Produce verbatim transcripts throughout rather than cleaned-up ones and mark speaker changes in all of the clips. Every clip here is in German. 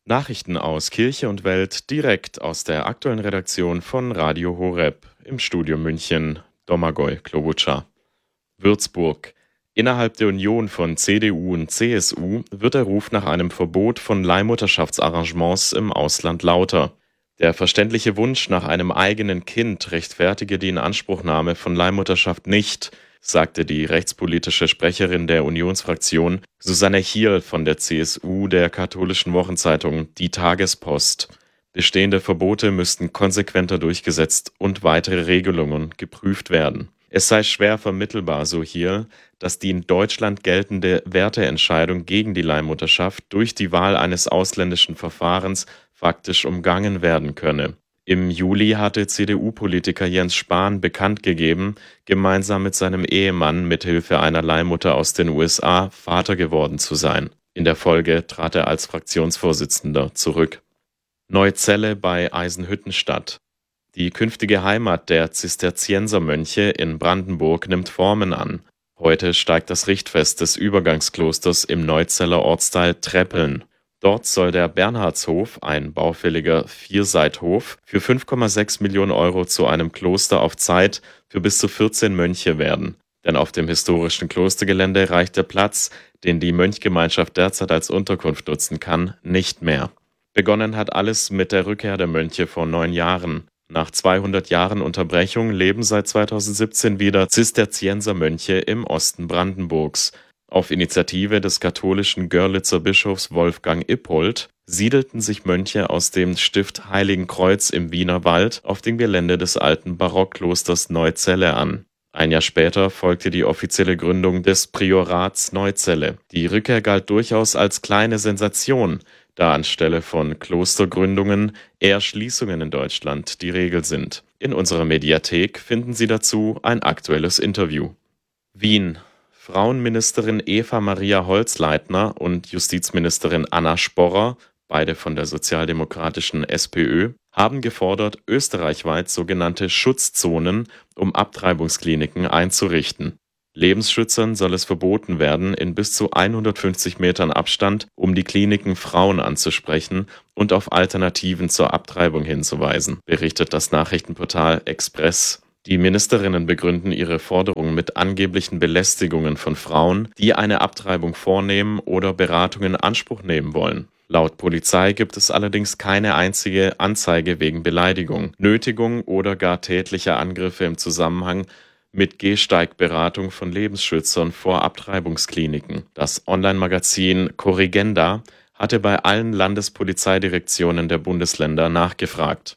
Speaker 1: Nachrichten aus Kirche und Welt direkt aus der aktuellen Redaktion von Radio Horeb im Studio München. Domagoj Klobuchar. Würzburg. Innerhalb der Union von C D U und C S U wird der Ruf nach einem Verbot von Leihmutterschaftsarrangements im Ausland lauter. Der verständliche Wunsch nach einem eigenen Kind rechtfertige die Inanspruchnahme von Leihmutterschaft nicht, sagte die rechtspolitische Sprecherin der Unionsfraktion Susanne Hiel von der C S U der katholischen Wochenzeitung Die Tagespost. Bestehende Verbote müssten konsequenter durchgesetzt und weitere Regelungen geprüft werden. Es sei schwer vermittelbar, so Hiel, dass die in Deutschland geltende Werteentscheidung gegen die Leihmutterschaft durch die Wahl eines ausländischen Verfahrens faktisch umgangen werden könne. Im Juli hatte C D U-Politiker Jens Spahn bekannt gegeben, gemeinsam mit seinem Ehemann mithilfe einer Leihmutter aus den U S A Vater geworden zu sein. In der Folge trat er als Fraktionsvorsitzender zurück. Neuzelle bei Eisenhüttenstadt. Die künftige Heimat der Zisterziensermönche in Brandenburg nimmt Formen an. Heute steigt das Richtfest des Übergangsklosters im Neuzeller Ortsteil Treppeln. Dort soll der Bernhardshof, ein baufälliger Vierseithof, für fünf Komma sechs Millionen Euro zu einem Kloster auf Zeit für bis zu vierzehn Mönche werden. Denn auf dem historischen Klostergelände reicht der Platz, den die Mönchgemeinschaft derzeit als Unterkunft nutzen kann, nicht mehr. Begonnen hat alles mit der Rückkehr der Mönche vor neun Jahren. Nach zweihundert Jahren Unterbrechung leben seit zweitausendsiebzehn wieder Zisterziensermönche im Osten Brandenburgs. Auf Initiative des katholischen Görlitzer Bischofs Wolfgang Ippold siedelten sich Mönche aus dem Stift Heiligenkreuz im Wiener Wald auf dem Gelände des alten Barockklosters Neuzelle an. Ein Jahr später folgte die offizielle Gründung des Priorats Neuzelle. Die Rückkehr galt durchaus als kleine Sensation, da anstelle von Klostergründungen eher Schließungen in Deutschland die Regel sind. In unserer Mediathek finden Sie dazu ein aktuelles Interview. Wien. Frauenministerin Eva Maria Holzleitner und Justizministerin Anna Sporrer, beide von der sozialdemokratischen SPÖ, haben gefordert, österreichweit sogenannte Schutzzonen um Abtreibungskliniken einzurichten. Lebensschützern soll es verboten werden, in bis zu hundertfünfzig Metern Abstand um die Kliniken Frauen anzusprechen und auf Alternativen zur Abtreibung hinzuweisen, berichtet das Nachrichtenportal Express. Die Ministerinnen begründen ihre Forderungen mit angeblichen Belästigungen von Frauen, die eine Abtreibung vornehmen oder Beratungen in Anspruch nehmen wollen. Laut Polizei gibt es allerdings keine einzige Anzeige wegen Beleidigung, Nötigung oder gar tätlicher Angriffe im Zusammenhang mit Gehsteigberatung von Lebensschützern vor Abtreibungskliniken. Das Online-Magazin Corrigenda hatte bei allen Landespolizeidirektionen der Bundesländer nachgefragt.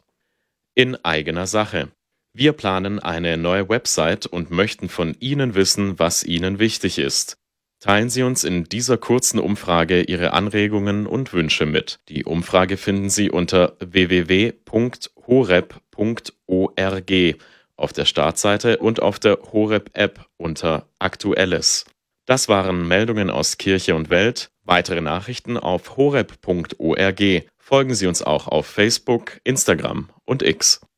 Speaker 1: In eigener Sache. Wir planen eine neue Website und möchten von Ihnen wissen, was Ihnen wichtig ist. Teilen Sie uns in dieser kurzen Umfrage Ihre Anregungen und Wünsche mit. Die Umfrage finden Sie unter w w w punkt horeb punkt org auf der Startseite und auf der Horeb-App unter Aktuelles. Das waren Meldungen aus Kirche und Welt. Weitere Nachrichten auf horeb punkt org. Folgen Sie uns auch auf Facebook, Instagram und X.